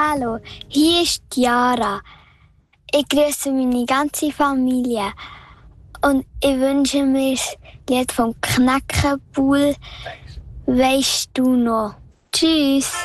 Hallo, hier ist Jara. Ich grüße meine ganze Familie und ich wünsche mir das Lied vom Knäckebull. Weisst du noch? Tschüss.